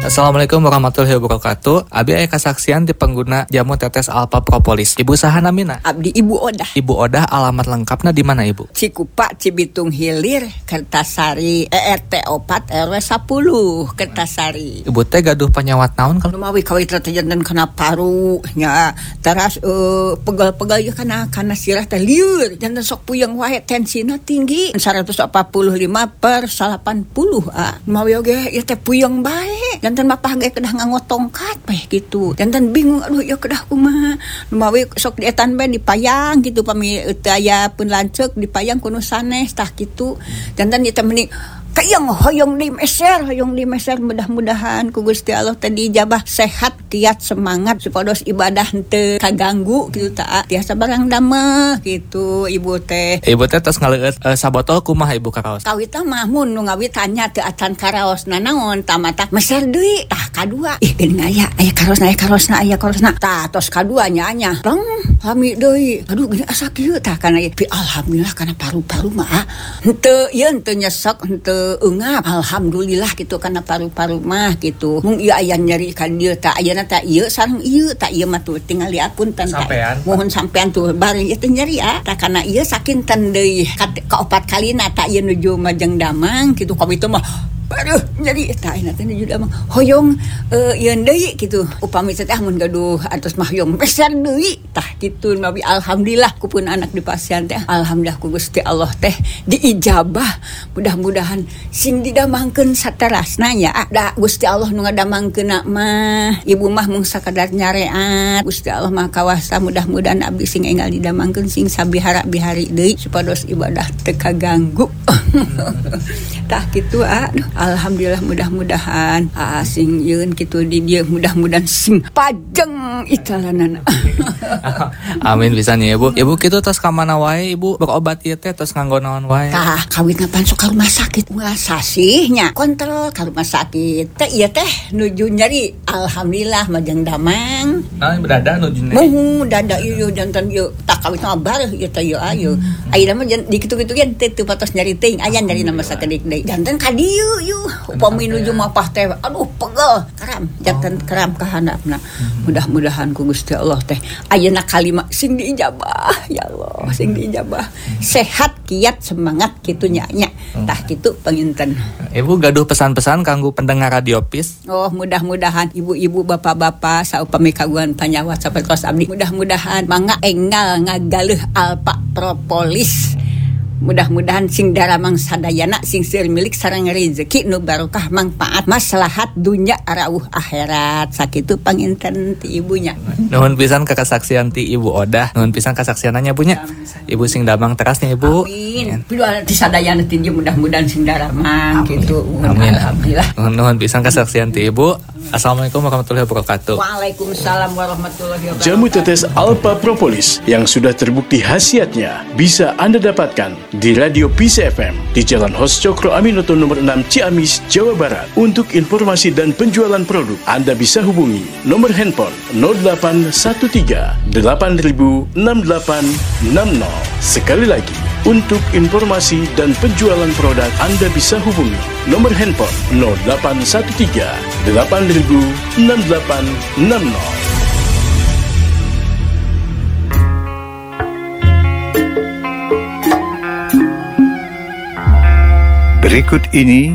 Assalamualaikum warahmatullahi wabarakatuh. Abi aya kasaksian di pengguna jamu tetes Alpha Propolis. Ibu saha namina? Abdi Ibu Odah. Ibu Odah, alamat lengkapna di mana Ibu? Cikupa, Cibitung Hilir, Kertasari, ERT 4 RW 10, Kertasari. Ibu teh gaduh penyawat naon kalau Lumawi kawit janten kena paru nya. Teras pegal-pegal ya kana sirah teh lieur. Janten sok puyeng wae tensina tinggi 145/80. Lumawi oge ya teh puyeng bae. Janten mapah ge kedah nganggo tongkat bae gitu. Janten bingung aduh ya kedah kumaha. Lumawi sok dietan bae dipayang gitu pami teu aya pun lanceuk dipayang kuno sanes tah kitu. Janten ieu teh meni kayang hoyong di meser mudah-mudahan ku Gusti Allah tadi dijabah sehat kiat semangat supados ibadah henteu kaganggu gitu ta tiasa barang dameh gitu ibu teh. Ibu teh tos ngaleueut sabotol kumaha Ibu karaos? Kawit mah mun nu ngawit tanya teu acan karaosna naon tamata meser deui tah kadua ih geuning aya karosna tah tos kadua nya pleng lami deui aduh geuning asa kieu tah kana alhamdulillah kana paru-paru mah henteu nyesek henteu ungap alhamdulillah gitu karena paru-paru mah gitu mung ieu aya nyeri ka dieu tah ayeuna tah ieu sareng ieu tah ieu mah tuh tinggal diapunten mohon sampean tuh bareng ieu teh nyeri tah kana ieu sakinten deui ka 4 kalina tah ieu nuju Majeng Damang gitu ka itu mah aduh nyeri tah ayeuna teh nuju Damang hoyong ieu deui gitu upami teh mun gaduh atos mah hoyong besar deui tah kitu nabi alhamdulillah kupun anak di pasien teh alhamdulillah ku Gusti Allah teh diijabah mudah-mudahan sing didamangkeun saterasna nya da Gusti Allah nu ngadamangkeunna mah ibu mah mung sakadar nyareat Gusti Allah mah kawasa mudah-mudahan abdi sing enggal didamangkeun sing sabihara-bihari deui supados ibadah teu kaganggu tah kitu aduh alhamdulillah mudah-mudahan sing yeun kitu di dieu mudah-mudahan sing pajeng italanana amin pisan ya Ibu. Ibu kitu tos ka mana wae Ibu berobat ieu teh tos nganggo naon wae? Tah kawit ngapan sok ka rumah sakit sasihnya kontrol ka rumah sakit teh ieu teh nuju nyeri alhamdulillah Majeng Damang Dada nuju nyeri dada ieu janten ieu tak kawit mah bareuh ieu teh ieu ayeuna mah di kitu-kitu gen teu patos nyeri teuing aya nyeri nama sakedik deui janten ka dieu upami nuju mapah teh aduh pegel karam janten karam ka handapna mudah-mudahan ku Gusti Allah teh ayeuna kalima sing diijabah ya Allah sing diijabah sehat kiat semangat kitu nya tah kitu panginten. Ibu gaduh pesan-pesan kanggo pendengar Radio PIS. Oh mudah-mudahan ibu-ibu bapak-bapak saupami kagungan panyawat sapertos abdi mudah-mudahan mangga enggal ngagaleuh Alpha Propolis. Mudah-mudahan sing daramang sadayana sing seueur milik sareng rezeki nu barokah manfaat maslahat dunya arauh akhirat sakitu panginten ti ibunya. Nuhun pisan ka kasaksian ti Ibu Odah. Nuhun pisan kasaksiananya Bunya. Ibu sing damang terasnya Ibu. Amin. Piduh ti sadayana ti mudah-mudahan sing daramang kitu. Amin. Alhamdulillah. Nuhun pisan kasaksian ti Ibu. Assalamualaikum warahmatullahi wabarakatuh. Waalaikumsalam warahmatullahi wabarakatuh. Jamu tetes Alpha Propolis yang sudah terbukti khasiatnya bisa Anda dapatkan di Radio PIS FM di Jalan Hos Cokro Aminoto nomor 6 Ciamis, Jawa Barat. Untuk informasi dan penjualan produk, Anda bisa hubungi nomor handphone 0813 8000 6860. Sekali lagi, untuk informasi dan penjualan produk, Anda bisa hubungi nomor handphone 0813 8000 6860. Berikut ini